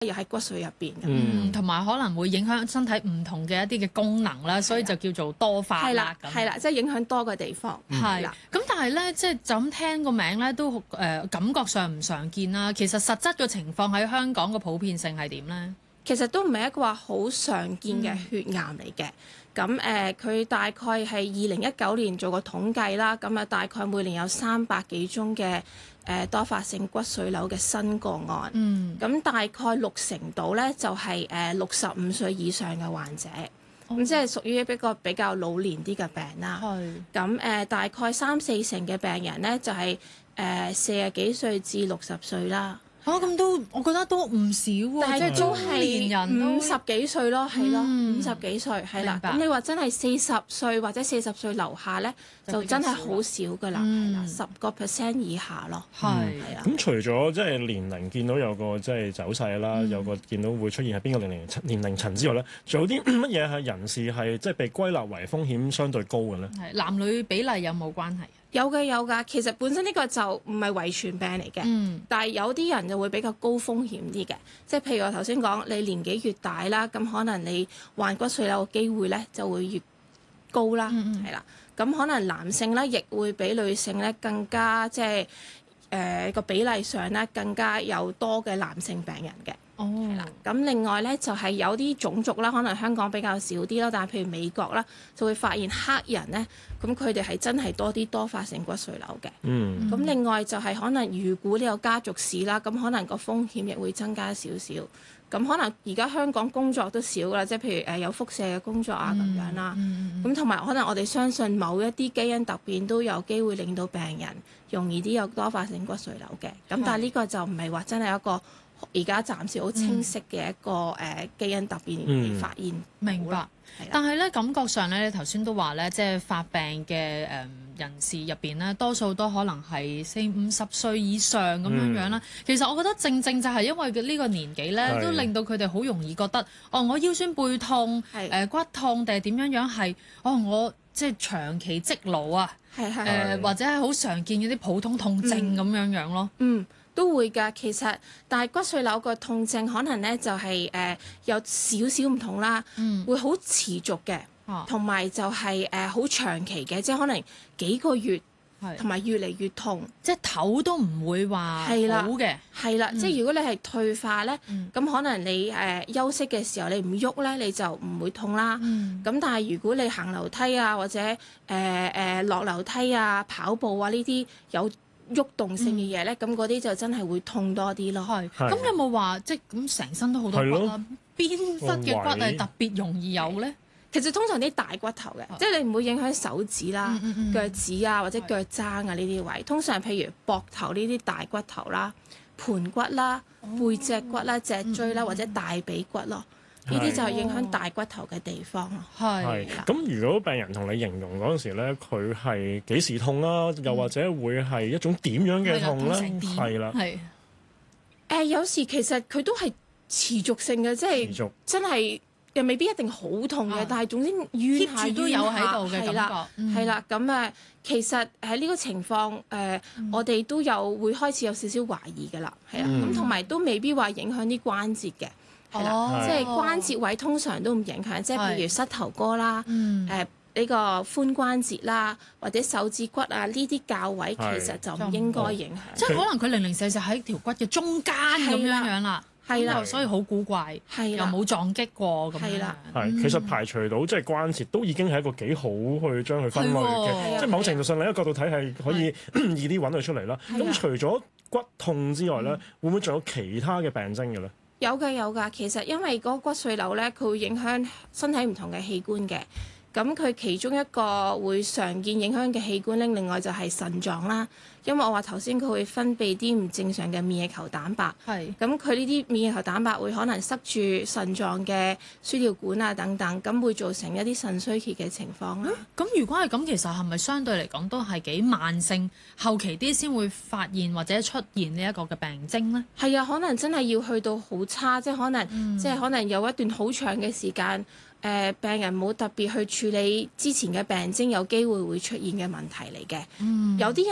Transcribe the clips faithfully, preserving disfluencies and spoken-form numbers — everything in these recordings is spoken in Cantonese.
又喺骨髓入邊嘅。 嗯，同埋可能會影響身體唔同嘅一啲嘅功能啦，所以就叫做多發係啦。 啦，係啦，即係影響多個地方。 係啦， 咁但係咧，即係就咁聽個名咧，都誒、呃、感覺上唔常見啦。其實實質嘅情況喺香港個普遍性係點咧？ 其實都唔係一個話好常見嘅血癌嚟嘅。咁誒，佢、呃、大概係二零一九年做過統計啦。咁啊，大概每年有三百幾宗嘅誒、呃、多發性骨髓瘤嘅新個案。嗯。咁大概六成度咧，就係誒六十五歲以上嘅患者。咁、哦、即係屬於一個比較老年啲嘅病啦。係是。咁誒、呃，大概三四成嘅病人咧，就係誒四十幾歲至六十歲啦。 嚇咁、啊、都，我覺得都唔少喎、啊，即係中年人五十幾歲咯，係咯， 嗯、 五十幾歲係啦。咁白你話真係四十歲或者四十歲樓下咧，就真係好少噶啦，係啦，十個 percent 以下咯。係係啊。 咁除咗即係年齡見到有個即係走勢啦，嗯、有個見到會出現喺邊個年齡年齡層之外咧，仲有啲乜嘢係人士係即係被歸納為風險相對高嘅咧？ 係男女比例有冇關係？ 有嘅有㗎，其實本身呢個就唔係遺傳病嚟嘅，嗯、但係有啲人就會比較高風險啲嘅，即係譬如我頭先講，你年紀越大啦，咁可能你患骨髓瘤嘅機會咧就會越高啦，係啦、嗯，咁可能男性咧亦會比女性咧更加即係誒個比例上咧更加有多嘅男性病人嘅。係啦，咁、哦、另外咧就係、是、有啲種族啦，可能香港比較少啲啦，但係譬如美國啦，就會發現黑人咧，咁佢哋係真係多啲多發性骨髓瘤嘅。嗯，咁另外就係可能如果你有家族史啦，咁可能個風險亦會增加少少。咁可能而家香港工作都少啦，即係譬如誒有輻射嘅工作啊咁樣啦。咁同埋可能我哋相信某一啲基因突變都有機會令到病人容易啲有多發性骨髓瘤嘅。咁但係呢個就唔係話真係一個而家暫時好清晰嘅一個誒、嗯、基因突變而發現、嗯。明白。 但係咧感覺上咧，你頭先都話咧，即係發病嘅誒人士入邊咧，多數都可能係四五十歲以上咁樣樣啦。嗯、其實我覺得正正就係因為呢個年紀咧，是都令到佢哋好容易覺得，哦，我腰酸背痛、誒是、呃、骨痛定係點樣樣係，哦，我即係長期積勞啊，誒是、呃、或者係好常見嗰啲普通痛症咁樣樣咯。嗯。 都會㗎，其實但係骨髓瘤個痛症可能咧就係、是、誒、呃、有少少唔同啦，嗯、會好持續嘅，同埋、啊、就係誒好長期嘅，即係可能幾個月，同埋越嚟越痛， 即係唞都唔會話好嘅， 係啦，即係如果你係退化咧，咁、嗯、可能你誒、呃、休息嘅時候你唔喐咧，你就唔會痛啦。咁、嗯、但係如果你行樓梯啊，或者誒誒落樓梯啊、跑步啊呢啲有喐動性嘅嘢咧，咁嗰啲就真係會痛多啲咯。係， 咁有冇話即係咁成身都好多骨啦？邊忽嘅骨係特別容易有咧？ 其實通常啲大骨頭嘅，即係你唔會影響手指啦、腳趾啊或者腳踭啊呢啲位。通常譬如膊頭呢啲大骨頭啦、盤骨啦、背脊骨啦、脊椎啦或者大髀骨咯。呢啲就係影響大骨頭嘅地方咯。 係。咁如果病人同你形容嗰陣時咧，佢係幾時痛啦？又或者會係一種點樣嘅痛咧？係啦。係。 誒有時其實佢都係持續性嘅，即係真係又未必一定好痛嘅，但係總之冤下冤下都有喺度嘅感覺。 係啦，咁誒其實喺呢個情況誒，我哋都有會開始有少少懷疑㗎啦。係啊，咁同埋都未必話影響啲關節嘅。係啦，哦、即係關節位通常都唔影響，即係譬如膝頭哥啦，誒呢、嗯呃呢個髖關節啦，或者手指骨啊呢啲較位其實就唔應該影響， 即係可能佢零零舍舍喺條骨嘅中間咁樣樣啦，係啦，所以好古怪， 係又冇撞擊過咁樣。係啦， 係其實排除到即係關節都已經係一個幾好去將佢分類嘅，即係某程度上另一個角度睇係可以易啲揾佢出嚟啦。咁除咗骨痛之外咧，會唔會仲有其他嘅病徵嘅咧？ 有㗎有㗎，其實因為嗰個骨髓瘤咧，佢會影響身體唔同嘅器官嘅。咁佢其中一個會常見影響嘅器官咧，另外就係腎臟啦。因為我話頭先佢會分泌啲唔正常嘅免疫球蛋白，係咁佢呢啲免疫球蛋白會可能塞住腎臟嘅輸尿管啊等等，咁會造成一啲腎衰竭嘅情況啦。 咁、嗯、如果係咁，其實係咪相對嚟講都係幾慢性，後期啲先會發現或者出現呢一個嘅病徵咧？ 係啊，可能真係要去到好差，即係可能，嗯、即係可能有一段好長嘅時間。誒、呃、病人冇特別去處理之前嘅病徵，有機會會出現嘅問題嚟嘅。嗯、有啲人誒、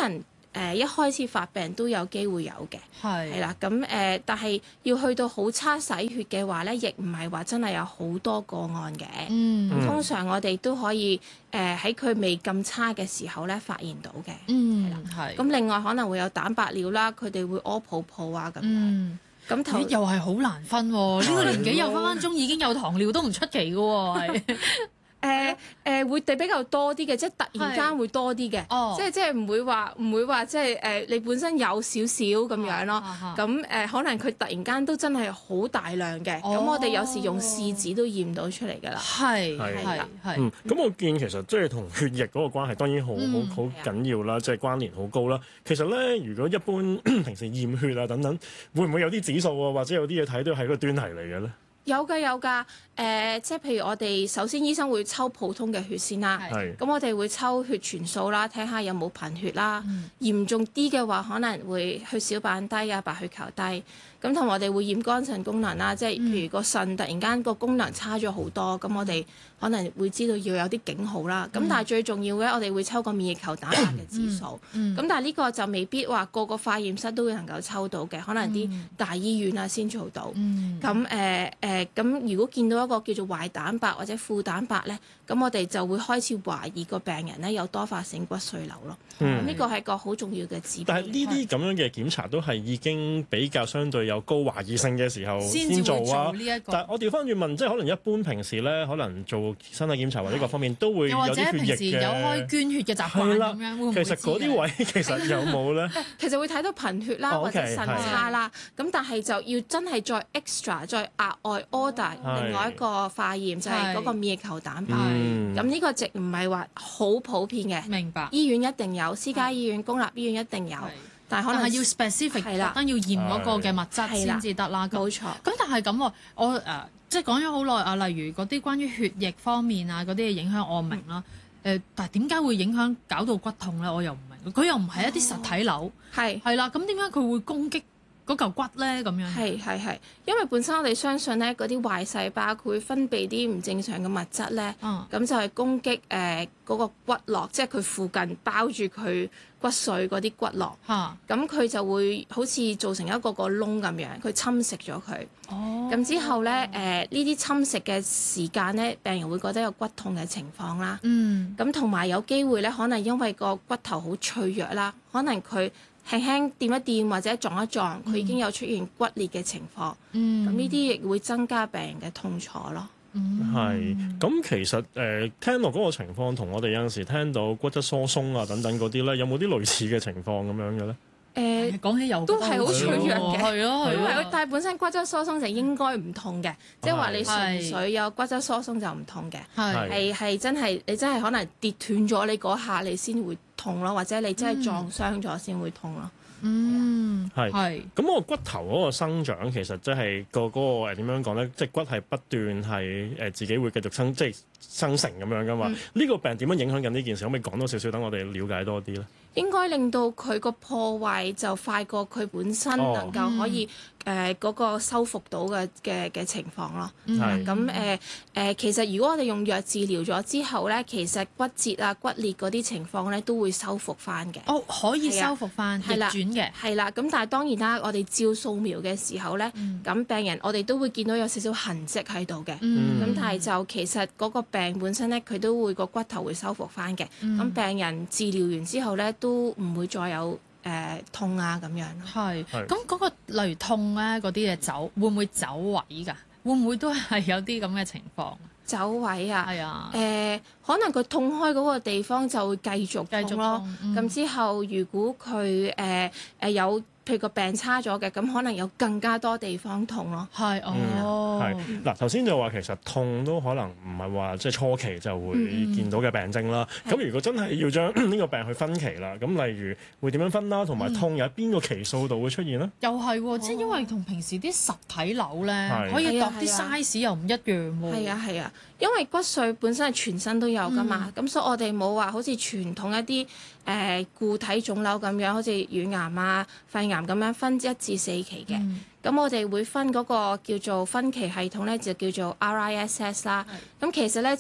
誒一開始發病都有機會有嘅， 係係啦。咁誒、呃，但係要去到好差洗血嘅話咧，亦唔係話真係有好多個案嘅。 嗯， 咁通常我哋都可以誒喺佢未咁差嘅時候咧發現到嘅。 嗯， 係係。 咁另外可能會有蛋白尿啦，佢哋會屙泡泡啊咁樣。 嗯， 咁頭咦又係好難分喎，呢個年紀有分分鐘已經有糖尿都唔出奇嘅喎，係。 誒誒、呃、會地比較多啲嘅，即係突然間會多啲嘅， 哦、 即係即係唔會話唔會話即係誒、呃、你本身有少少咁樣咯，咁誒、呃、可能佢突然間都真係好大量嘅，咁、哦、我哋有時用試紙都驗到出嚟㗎啦。 係係係係。 嗯，咁我見其實即係同血液嗰個關係當然好好好緊要啦，即係關聯好高啦。其實咧，如果一般平時驗血啊等等，會唔會有啲指數啊，或者有啲嘢睇都係一個端倪嚟嘅咧？ 有㗎有㗎，誒、呃、即係譬如我哋首先醫生會抽普通嘅血先啦， 係咁我哋會抽血全數啦，睇下有冇貧血啦， 嗯、 嚴重啲嘅話可能會血小板低啊、白血球低，咁同我哋會驗肝腎功能啦，即係譬如個腎突然間個功能差咗好多，咁我哋可能會知道要有啲警號啦。咁、嗯、但係最重要嘅，我哋會抽個免疫球蛋白嘅指數，咁、嗯嗯、但係呢個就未必話個個化驗室都會能夠抽到嘅，可能啲大醫院啊先做到。咁誒誒咁如果見到一個叫做壞蛋白或者負蛋白咧，咁我哋就會開始懷疑個病人咧有多發性骨髓瘤咯。咁呢個係個好重要嘅指標。 但係呢啲咁樣嘅檢查都係已經比較相對有高懷疑性嘅時候先做啊。 這個、 但係我調翻轉問，即係可能一般平時咧，可能做身體檢查或者各方面都會有啲血液嘅。又或者平時有開捐血嘅習慣咁樣，會唔會知？ 其實嗰啲位其實有冇咧？ 其實會睇到貧血啦， 哦、 或者腎差啦。咁是但係就要真係再 extra 再額外 order 另外一個化驗，是就係嗰個免疫球蛋白。咁呢、嗯、個值唔係話好普遍嘅。 明白。醫院一定有，私家醫院、公立醫院一定有。但係可能係要 specific，係啦，特登要驗嗰個嘅物質先至得啦。 冇錯。 咁但係咁喎，我誒、呃、即係講咗好耐啊，例如嗰啲關於血液方面啊嗰啲嘅影響，我明啦。誒、嗯呃，但係點解會影響搞到骨痛咧？我又唔明。佢又唔係一啲實體瘤，係係啦。咁點解佢會攻擊嗰嚿骨咧？咁樣係係係，因為本身我哋相信咧，嗰啲壞細胞佢會分泌啲唔正常嘅物質咧，咁、嗯、就係攻擊誒嗰、呃嗰個骨骼，即係佢附近包住佢骨髓嗰啲骨骼，咁佢、啊、就會好似造成一個個窿咁樣，佢侵蝕咗佢。哦，咁之後咧，誒呢啲侵蝕嘅時間咧，病人會覺得有骨痛嘅情況啦。嗯，咁同埋有機會咧，可能因為個骨頭好脆弱啦，可能佢輕輕掂一掂或者撞一撞，佢已經有出現骨裂嘅情況。嗯，咁呢啲亦會增加病人嘅痛楚咯。 係，咁其實誒、呃、聽落嗰個情況，同我哋有陣時聽到骨質疏鬆啊等等嗰啲咧，有冇啲類似嘅情況咁樣嘅咧？ 誒講、呃、 起又都係好脆弱嘅， 係咯係咯。 但係本身骨質疏鬆就應該唔痛嘅，即係話你純粹有骨質疏鬆就唔痛嘅，係係真係你真係可能跌斷咗你嗰下你先會痛咯，或者你真係撞傷咗先會痛咯。 嗯， 係係。咁個骨頭嗰個生長其實即係個嗰個誒點樣講咧？即係骨係不斷係誒自己會繼續生即係生成咁樣噶嘛？呢、嗯、個病點樣影響緊呢件事？可唔可以講多少少等我哋了解多啲咧？ 應該令到佢個破壞就快過佢本身能夠可以誒嗰、哦呃嗰個修復到嘅嘅嘅情況咯。咁誒誒，其實如果我哋用藥治療咗之後咧，其實骨折啊、骨裂嗰啲情況咧都會修復翻嘅。 哦，可以修復翻，逆轉嘅。 係啦，咁但係當然啦，我哋照掃描嘅時候咧，咁、嗯、病人我哋都會見到有少少痕跡喺度嘅。咁、嗯、但係就其實嗰個病本身咧，佢都會個骨頭會修復翻嘅。咁、嗯、病人治療完之後咧，都唔會再有誒、呃、痛啊咁樣。 係，咁嗰個例如痛咧嗰啲嘢走，會唔會走位㗎？會唔會都係有啲咁嘅情況？ 走位啊， 係啊， 誒、呃、可能佢痛開嗰個地方就會繼續痛咯。咁、嗯、之後如果佢誒誒有譬如個病差咗嘅，咁可能有更加多地方痛咯。 係哦， 係嗱頭先就話其實痛都可能唔係話即係初期就會見到嘅病徵啦。咁、嗯、如果真係要將呢個病去分期啦，咁例如會點樣分啦？同埋痛有喺邊個期數度會出現呢？ 又係喎，即係因為同平時啲實體瘤咧， 是可以度啲 size 又唔一樣喎。 係啊係啊，因為骨髓本身係全身都有噶嘛，咁、嗯、所以我哋冇話好似傳統一啲誒、呃、固體腫瘤咁樣，好似乳癌啊、肺癌咁樣分一至四期嘅。咁、嗯、我哋會分嗰個叫做分期系統咧，就叫做 R I S S 啦。咁是其實咧就誒、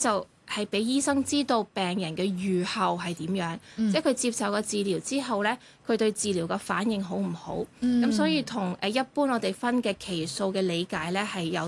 係俾醫生知道病人嘅預後係點樣，嗯、即係佢接受個治療之後咧，佢對治療嘅反應好唔好？咁、嗯、所以同誒一般我哋分嘅期數嘅理解咧係有